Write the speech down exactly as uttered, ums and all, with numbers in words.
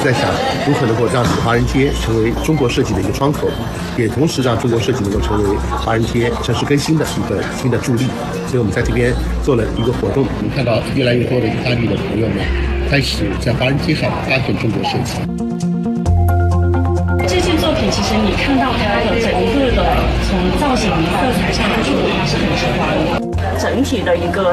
在想如何能够让华人街成为中国设计的一个窗口，也同时让中国设计能够成为华人街城市更新的一个新的助力。所以我们在这边做了一个活动，我们看到越来越多的意大利的朋友们开始在华人街上发现中国设计。 这件作品其实你看到它的整个的从造型色彩上来说，它是很直观的，整体的一个